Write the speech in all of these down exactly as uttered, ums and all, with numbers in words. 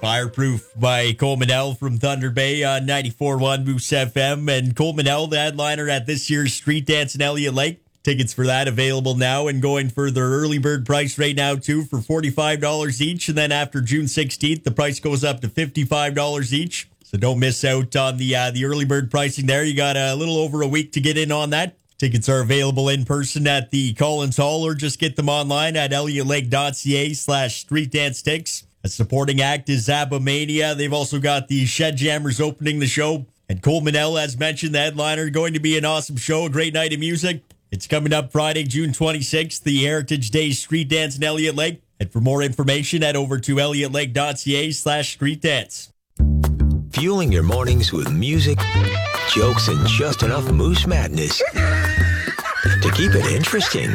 Fireproof by Cole Manel from Thunder Bay on ninety-four point one Moose F M. And Cole Manel, the headliner at this year's Street Dance in Elliott Lake. Tickets for that available now and going for their early bird price right now, too, for forty-five dollars each. And then after June sixteenth, the price goes up to fifty-five dollars each. So don't miss out on the uh, the early bird pricing there. You got a little over a week to get in on that. Tickets are available in person at the Collins Hall or just get them online at elliotlake.ca slash street dance ticks. A supporting act is Zabomania. They've also got the Shed Jammers opening the show. And Cole Manel, as mentioned, the headliner, going to be an awesome show, a great night of music. It's coming up Friday, June twenty-sixth, the Heritage Day Street Dance in Elliott Lake. And for more information, head over to elliotlake.ca slash street dance. Fueling your mornings with music, jokes, and just enough moose madness to keep it interesting.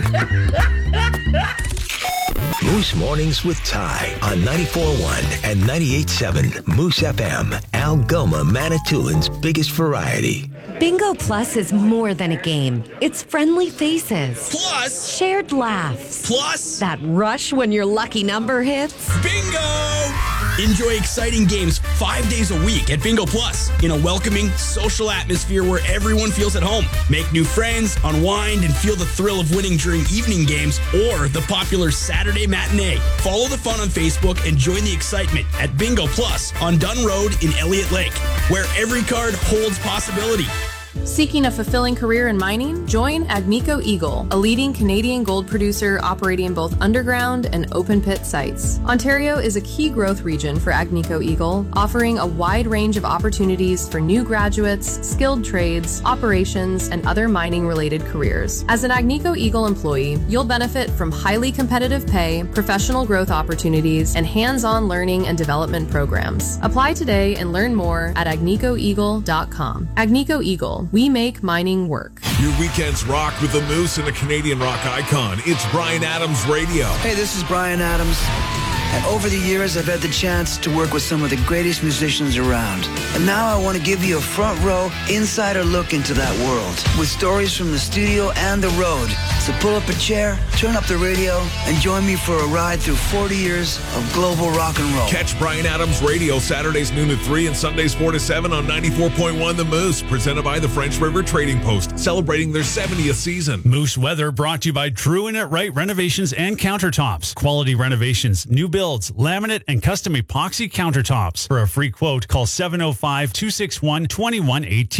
Moose Mornings with Ty on ninety-four point one and ninety-eight point seven Moose F M, Algoma, Manitoulин's biggest variety. Bingo Plus is more than a game. It's friendly faces. Plus shared laughs. Plus that rush when your lucky number hits. Bingo! Enjoy exciting games five days a week at Bingo Plus in a welcoming, social atmosphere where everyone feels at home. Make new friends, unwind, and feel the thrill of winning during evening games or the popular Saturday matinee. Follow the fun on Facebook and join the excitement at Bingo Plus on Dunn Road in Elliott Lake, where every card holds possibility. Seeking a fulfilling career in mining? Join Agnico Eagle, a leading Canadian gold producer operating both underground and open pit sites. Ontario is a key growth region for Agnico Eagle, offering a wide range of opportunities for new graduates, skilled trades, operations, and other mining-related careers. As an Agnico Eagle employee, you'll benefit from highly competitive pay, professional growth opportunities, and hands-on learning and development programs. Apply today and learn more at agnico eagle dot com. Agnico Eagle. We make mining work. Your weekends rock with the Moose and a Canadian rock icon. It's Bryan Adams Radio. Hey, this is Bryan Adams. And over the years, I've had the chance to work with some of the greatest musicians around. And now I want to give you a front row, insider look into that world with stories from the studio and the road. So pull up a chair, turn up the radio, and join me for a ride through forty years of global rock and roll. Catch Bryan Adams Radio Saturdays noon to three and Sundays four to seven on ninety-four point one The Moose, presented by the French River Trading Post, celebrating their seventieth season. Moose Weather brought to you by True and It Right Renovations and Countertops. Quality renovations, new builds, laminate, and custom epoxy countertops. For a free quote, call seven oh five, two six one, two one one eight.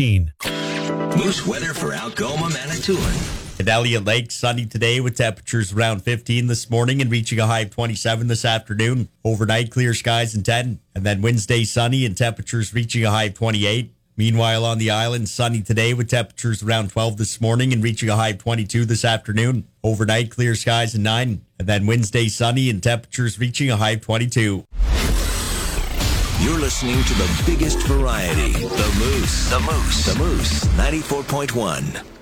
Moose Weather for Algoma, Manitoulin. At Elliott Lake, sunny today with temperatures around fifteen this morning and reaching a high of twenty-seven this afternoon. Overnight, clear skies and ten. And then Wednesday, sunny and temperatures reaching a high of twenty-eight. Meanwhile, on the island, sunny today with temperatures around twelve this morning and reaching a high of twenty-two this afternoon. Overnight, clear skies and nine. And then Wednesday, sunny and temperatures reaching a high of twenty-two. You're listening to the biggest variety, The Moose. The Moose. The Moose, ninety-four point one.